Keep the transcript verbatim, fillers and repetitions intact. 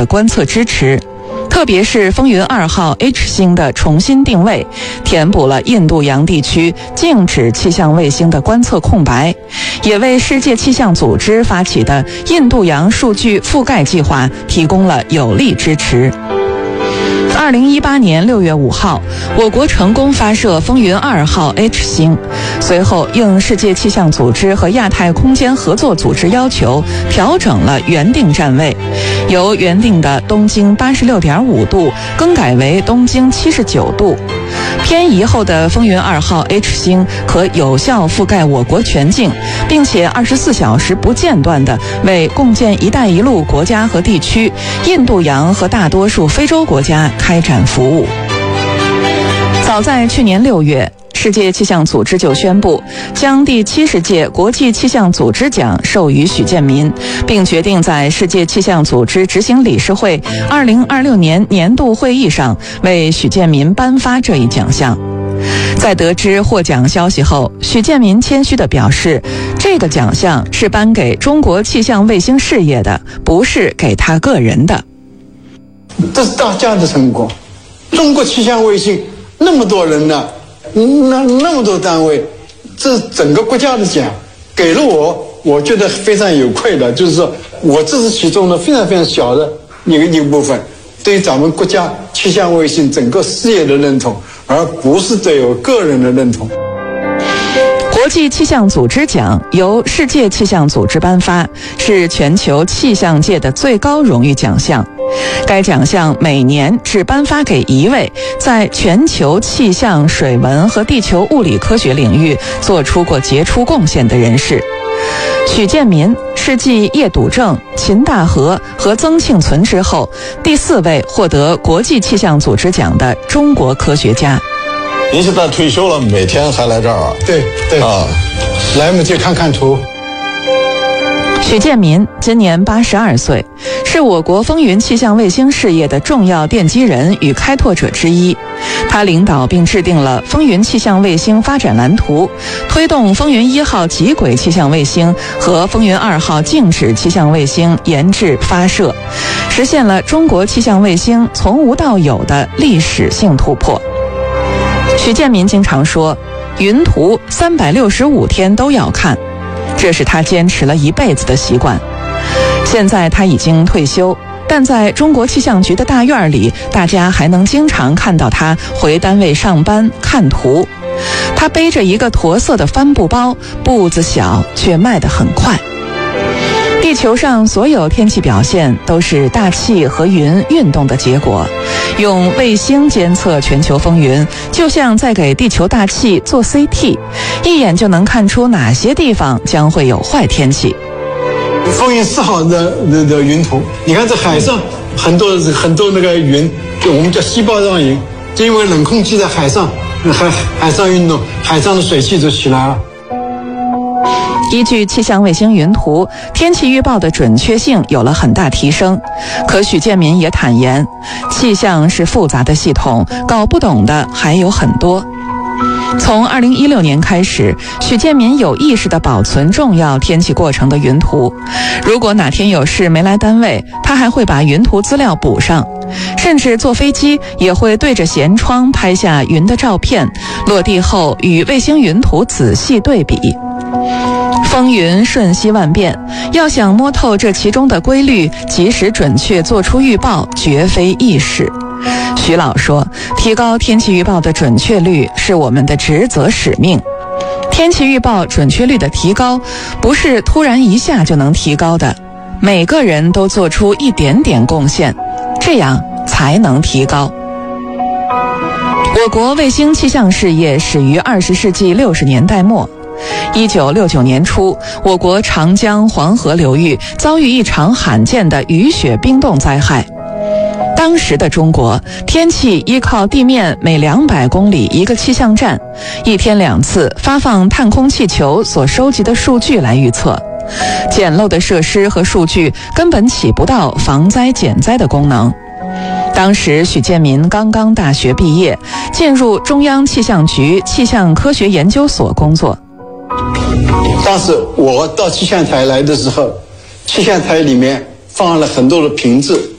的观测支持。特别是风云二号 H 星的重新定位，填补了印度洋地区静止气象卫星的观测空白，也为世界气象组织发起的印度洋数据覆盖计划提供了有力支持。二零一八年六月五号，我国成功发射风云二号 H 星，随后应世界气象组织和亚太空间合作组织要求，调整了原定站位，由原定的东经八十六点五度更改为东经七十九度。偏移后的风云二号 H 星可有效覆盖我国全境，并且二十四小时不间断地为共建“一带一路”国家和地区、印度洋和大多数非洲国家开展服务。早在去年六月，世界气象组织就宣布将第七十届国际气象组织奖授予许建民，并决定在世界气象组织执行理事会二零二六年年度会议上为许建民颁发这一奖项。在得知获奖消息后，许建民谦虚地表示，这个奖项是颁给中国气象卫星事业的，不是给他个人的。 这是大家的成果，中国气象卫星那么多人呢，那那么多单位，这整个国家的奖给了我，我觉得非常有愧的，就是说我这是其中的非常非常小的一个一个部分，对于咱们国家气象卫星整个事业的认同，而不是对我个人的认同。 国际气象组织奖由世界气象组织颁发，是全球气象界的最高荣誉奖项。该奖项每年只颁发给一位在全球气象、水文和地球物理科学领域做出过杰出贡献的人士。许建民是继叶笃正、秦大河和曾庆存之后第四位获得国际气象组织奖的中国科学家。 您现在退休了，每天还来这儿啊？ 对对啊，来嘛就看看图。 许建民今年八十二岁，是我国风云气象卫星事业的重要奠基人与开拓者之一。他领导并制定了风云气象卫星发展蓝图，推动风云一号极轨气象卫星和风云二号静止气象卫星研制发射，实现了中国气象卫星从无到有的历史性突破。许建民经常说，云图三百六十五天都要看，这是他坚持了一辈子的习惯。现在他已经退休，但在中国气象局的大院里，大家还能经常看到他回单位上班看图。他背着一个驼色的帆布包，步子小却迈得很快。地球上所有天气表现都是大气和云运动的结果，用卫星监测全球风云，就像在给地球大气做 C T， 一眼就能看出哪些地方将会有坏天气。 风云四号的的的云图，你看这海上很多很多那个云，就我们叫细胞状云，就因为冷空气在海上海海上运动，海上的水汽就起来了。 依据气象卫星云图，天气预报的准确性有了很大提升。可许建民也坦言，气象是复杂的系统，搞不懂的还有很多。从二零一六年开始，许建民有意识地保存重要天气过程的云图。如果哪天有事没来单位，他还会把云图资料补上。甚至坐飞机也会对着舷窗拍下云的照片，落地后与卫星云图仔细对比。风云瞬息万变，要想摸透这其中的规律，及时准确做出预报，绝非易事。徐老说，提高天气预报的准确率是我们的职责使命。天气预报准确率的提高，不是突然一下就能提高的，每个人都做出一点点贡献，这样才能提高。我国卫星气象事业始于二十世纪六十年代末。一九六九年初，我国长江、黄河流域遭遇一场罕见的雨雪冰冻灾害。当时的中国，天气依靠地面每两百公里一个气象站，一天两次发放探空气球所收集的数据来预测。简陋的设施和数据根本起不到防灾减灾的功能。当时许建民刚刚大学毕业，进入中央气象局气象科学研究所工作。 当时我到气象台来的时候，气象台里面放了很多的瓶子，